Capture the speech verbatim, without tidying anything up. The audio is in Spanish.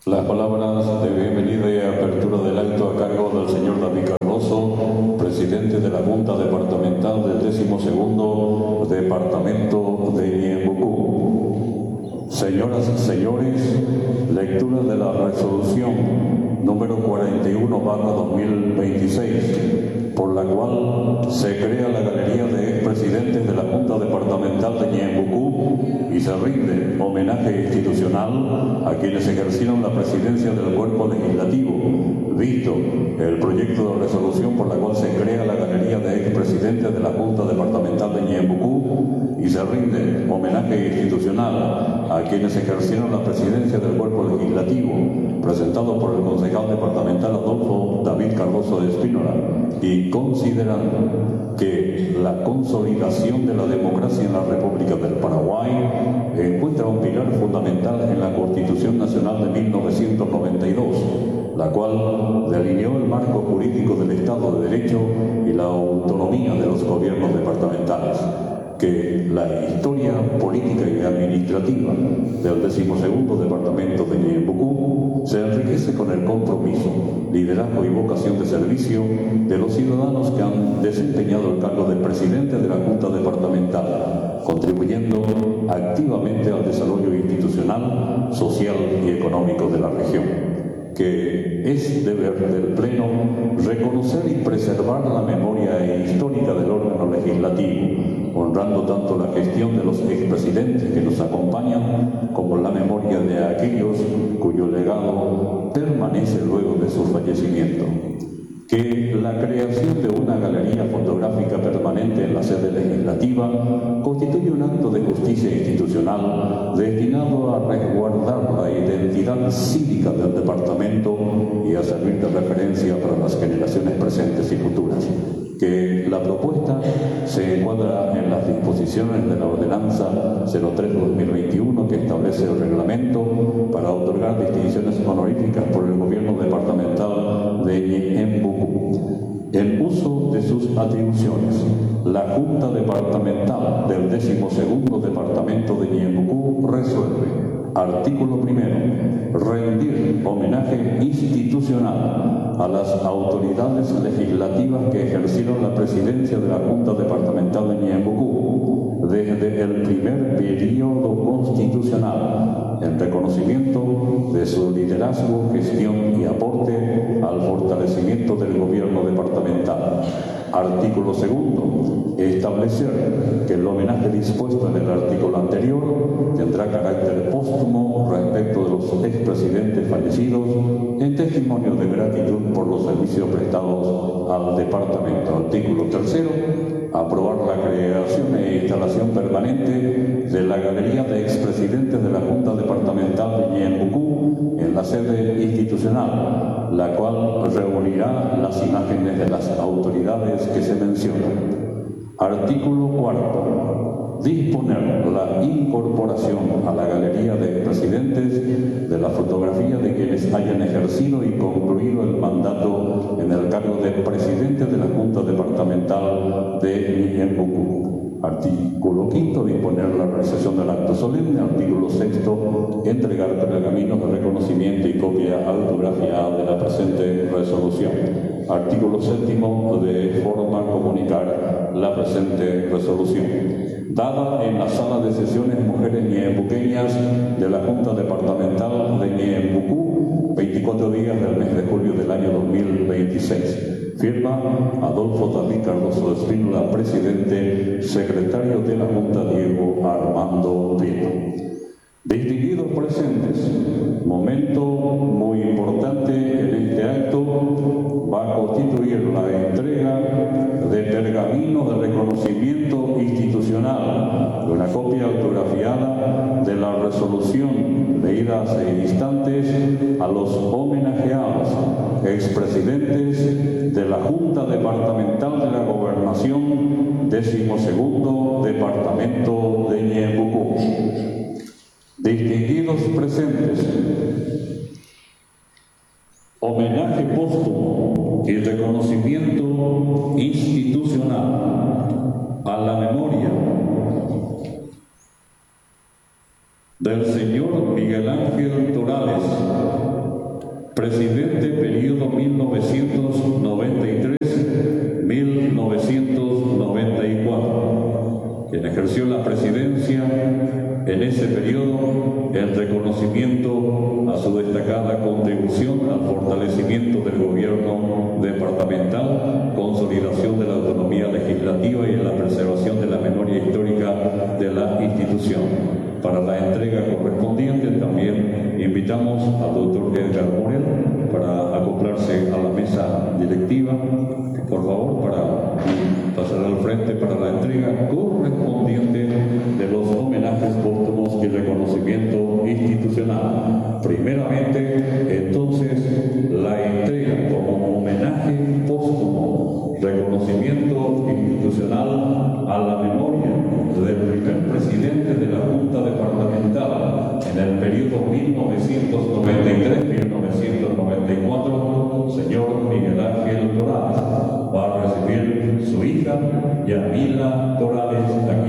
Las palabras de bienvenida y apertura del acto a cargo del señor David Cardoso, presidente de la Junta Departamental del décimo segundo Departamento de Ñeembucú. Señoras y señores, lectura de la resolución número cuarenta y uno barra dos mil veintiséis, por la cual se crea la galería de expresidentes de la Junta Departamental de Ñeembucú y se rinde homenaje institucional a quienes ejercieron la presidencia del cuerpo legislativo, visto el proyecto de resolución por la cual se crea la galería de expresidentes de la Junta Departamental de Ñeembucú y se rinde homenaje institucional a quienes ejercieron la presidencia del cuerpo legislativo, presentado por el concejal departamental Adolfo David Cardoso de Espínola, y considerando que la consolidación de la democracia en la República del Paraguay encuentra un pilar fundamental en la Constitución Nacional de mil novecientos noventa y dos, la cual delineó el marco jurídico del Estado de Derecho y la autonomía de los gobiernos departamentales, que la historia política y administrativa del decimosegundo Departamento de Ñeembucú se enriquece con el compromiso, liderazgo y vocación de servicio de los ciudadanos que han desempeñado el cargo de presidente de la Junta Departamental, contribuyendo activamente al desarrollo institucional, social y económico de la región, que es deber del Pleno reconocer y preservar la memoria histórica del órgano legislativo, honrando tanto la gestión de los expresidentes que nos acompañan como la memoria de aquellos cuyo legado permanece luego de su fallecimiento. Que la creación de una galería fotográfica permanente en la sede legislativa constituye un acto de justicia institucional destinado a resguardar la identidad cívica del departamento y a servir de referencia para las generaciones presentes y futuras. Que la propuesta se encuadra en las disposiciones de la Ordenanza cero tres barra dos mil veintiuno que establece el reglamento para otorgar distinciones honoríficas por el gobierno departamental de Ñeembucú. En uso de sus atribuciones, la Junta Departamental del decimosegundo Departamento de Ñeembucú resuelve: artículo primero, rendir homenaje institucional a las autoridades legislativas que ejercieron la presidencia de la Junta Departamental de Ñeembucú desde el primer periodo constitucional, en reconocimiento de su liderazgo, gestión y aporte al fortalecimiento del gobierno departamental. Artículo segundo, establecer que el homenaje dispuesto en el artículo anterior tendrá carácter póstumo respecto de los expresidentes fallecidos en testimonio de gratitud por los servicios prestados al departamento. Artículo tercero, aprobar la creación e instalación permanente de la galería de expresidentes de la Junta Departamental de Ñeembucú en la sede institucional, la cual reunirá las imágenes de las autoridades que se mencionan. Artículo cuarto. Disponer la incorporación a la galería de expresidentes de la fotografía de quienes hayan ejercido y concluido el mandato en el cargo de presidente de la Junta Departamental de Ñeembucú. Artículo quinto, disponer la realización del acto solemne. Artículo sexto, entregar pergaminos de reconocimiento y copia autografiada de la presente resolución. Artículo séptimo, de forma a comunicar la presente resolución. Dada en la sala de sesiones Mujeres Ñeembuqueñas de la Junta Departamental de Ñeembucú, veinticuatro días del mes de julio del año dos mil veintiséis. Firma Adolfo David Cardoso de Espínola, presidente, secretario de la Junta Diego Armando Prieto. Distinguidos presentes, momento muy importante en este acto va a constituir la entrega de pergaminos de reconocimiento institucional de una copia autografiada de la resolución leída hace instantes a los homenajeados expresidentes de la Junta Departamental de la Gobernación, decimosegundo Departamento de Ñeembucú. Distinguidos presentes, homenaje póstumo y reconocimiento institucional a la memoria del señor Miguel Ángel Torales, presidente periodo mil novecientos noventa y tres a mil novecientos noventa y cuatro, quien ejerció la presidencia en ese periodo en reconocimiento a su destacada contribución al fortalecimiento del gobierno departamental, consolidación de la autonomía legislativa y en la preservación de la memoria histórica de la institución. Para la entrega correspondiente también invitamos al doctor Edgar Morel para acoplarse a la mesa directiva, por favor, para pasar al frente para la entrega correspondiente de los homenajes póstumos y reconocimiento institucional. Primeramente, entonces, la entrega como homenaje póstumo, reconocimiento institucional a la memoria del primer presidente de la Junta Departamental en el periodo mil novecientos noventa y tres a mil novecientos noventa y cuatro, señor Miguel Ángel Corrales. Va a recibir su hija Yamila Corrales.